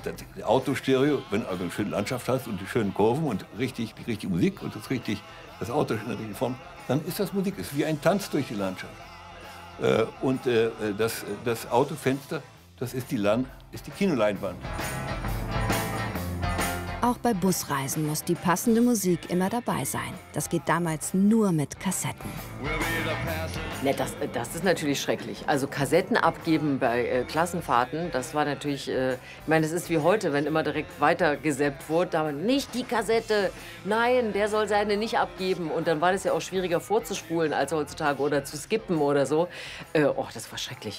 das Autostereo, wenn du also eine schöne Landschaft hast und die schönen Kurven und die richtige Musik und das Auto in der richtigen Form, dann ist das Musik. Es ist wie ein Tanz durch die Landschaft. Das Autofenster, das ist die Kinoleinwand. Auch bei Busreisen muss die passende Musik immer dabei sein. Das geht damals nur mit Kassetten. Ne, das ist natürlich schrecklich. Also Kassetten abgeben bei Klassenfahrten, das war natürlich, ich meine, es ist wie heute, wenn immer direkt weitergesappt wurde, da nicht die Kassette, nein, der soll seine nicht abgeben. Und dann war das ja auch schwieriger vorzuspulen als heutzutage oder zu skippen oder so. Das war schrecklich.